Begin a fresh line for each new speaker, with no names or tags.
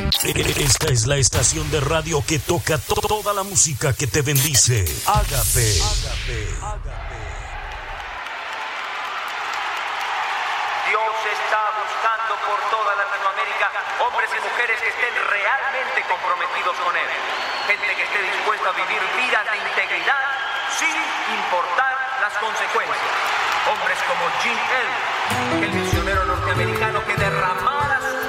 Esta es la estación de radio que toca toda la música que te bendice. Ágape.
Dios está buscando por toda Latinoamérica hombres y mujeres que estén realmente comprometidos con Él. Gente que esté dispuesta a vivir vidas de integridad sin importar las consecuencias. Hombres como Jim Elliot, el misionero norteamericano que derramara su